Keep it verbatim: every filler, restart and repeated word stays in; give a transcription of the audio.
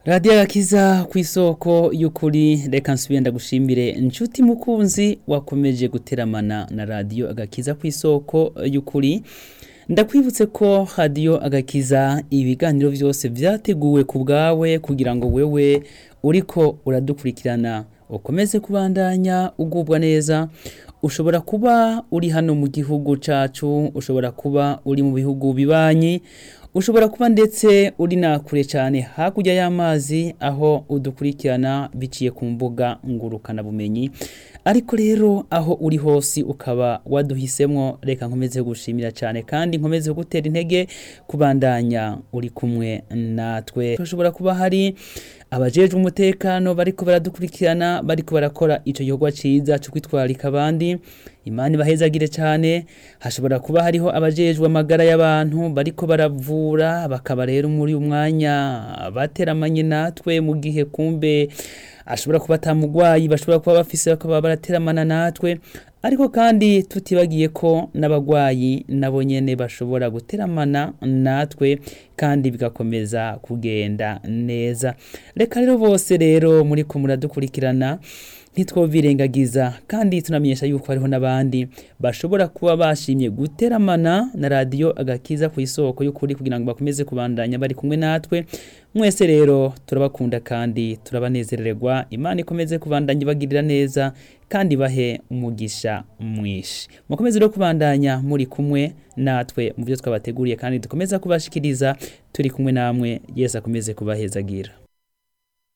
Radio Agakiza kw'isoko y'ukuri, reka nsubire ndagushimire nshuti mukunzi wakomeje guteramana na Radio Agakiza kw'isoko y'ukuri. Ndakwibutse ko Radio Agakiza ibiganiro vyose vyateguwe ku bwawe kugira ngo wewe uriko uradukurikirana ukomeze kubandanya ugubwa neza. Ushobora kuba uri hano mu gihugu cacu, ushobora kuba uri mu bihugu bibanyi, ushobora kuba ndetse uri nakure cyane hakurya y'amazi aho udukurikirana biciye ku mbuga ngurukana bumenyi. Ariko rero aho uri hose ukaba waduhisemwo, reka nkomeze gushimira cyane kandi nkomeze gutera intege kubandanya uri kumwe natwe. Ushobora kuba hari abajejwe umutekano bariko baradukurikirana, bariko barakora ico gikorwa ciza cyo kwitwarika abandi. Imana ibahezagire cyane. Hashobora kuba hariho abajejwe amagara y'abantu bariko baravura, bakaba rero muri umwanya bateramanye natwe mu gihe kumbe ashobora kuba atamugwayi bashobora kuba bafise bakaba barateramana natwe. Ariko kandi tutibagiye ko n'abagwayi nabo nyene bashobora guteramana natwe kandi bigakomeza kugenda neza. Reka rero bose rero muri ko muradukurikirana ntitwobirengagiza, kandi tunamenyesha yuko hariho n'abandi bashobora kuba bashimye guteramana na Radio Agakiza kw'isoko y'ukuri kugira ngo bakomeze kubandanya bari kumwe natwe. Mwese rero turabakunda kandi turabanezererwa. Imana ikomeze kubandanya bagirira neza kandi bahe umugisha mwishi. Mukomeze rero kubandanya muri kumwe natwe mu byo twabateguriye kandi dukomeza kubashikiriza turi kumwe namwe. Yesu akomeze kubahezagira.